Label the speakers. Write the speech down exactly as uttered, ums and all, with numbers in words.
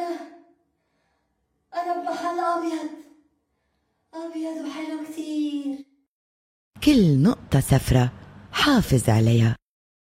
Speaker 1: أنا بمحل أبيض أبيض وحلو كتير.
Speaker 2: كل نقطة سفرة حافظ عليها.